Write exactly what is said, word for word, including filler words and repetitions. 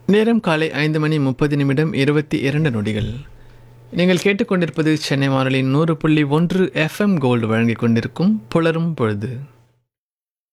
நேரம் காலை ஐந்து மணி முப்பது நிமிடம் இருபத்தி இரண்டு நொடிகள். நீங்கள் கேட்டுக்கொண்டிருப்பது சென்னை வானொலியின் நூறு புள்ளி ஒன்று எஃப்எம் கோல்டு வழங்கிக் கொண்டிருக்கும் புலரும் பொழுது.